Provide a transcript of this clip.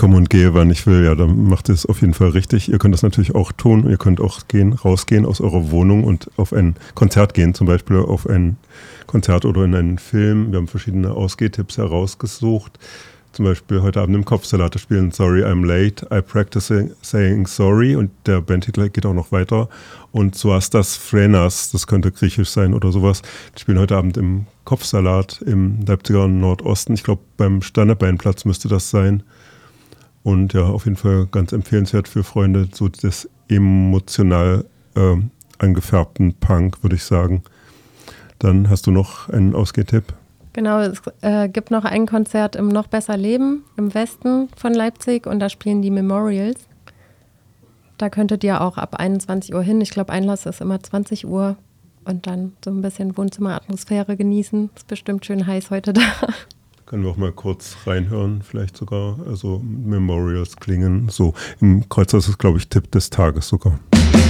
komme und gehe, wann ich will, ja, dann macht ihr es auf jeden Fall richtig. Ihr könnt das natürlich auch tun. Ihr könnt auch rausgehen aus eurer Wohnung und auf ein Konzert gehen, zum Beispiel auf ein Konzert oder in einen Film. Wir haben verschiedene Ausgehtipps herausgesucht. Zum Beispiel heute Abend im Kopfsalat spielen Sorry I'm Late, I Practice Saying Sorry und der Bandtitel geht auch noch weiter. Und Zoastas Frenas, das könnte griechisch sein oder sowas, die spielen heute Abend im Kopfsalat im Leipziger Nordosten. Ich glaube, beim Standebeinplatz müsste das sein. Und ja, auf jeden Fall ganz empfehlenswert für Freunde so des emotional angefärbten Punk, würde ich sagen. Dann hast du noch einen Ausgehtipp? Genau, es gibt noch ein Konzert im Noch besser Leben im Westen von Leipzig und da spielen die Memorials. Da könntet ihr auch ab 21 Uhr hin. Ich glaube, Einlass ist immer 20 Uhr und dann so ein bisschen Wohnzimmeratmosphäre genießen. Ist bestimmt schön heiß heute da. Können wir auch mal kurz reinhören, vielleicht sogar. Also Memorials klingen so. Im Kreuzhaus ist, glaube ich, Tipp des Tages sogar.